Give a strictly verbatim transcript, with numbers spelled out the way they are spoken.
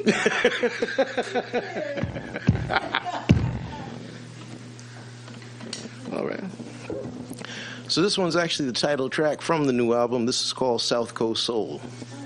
All right. So this one's actually the title track from the new album. This is called South Coast Soul.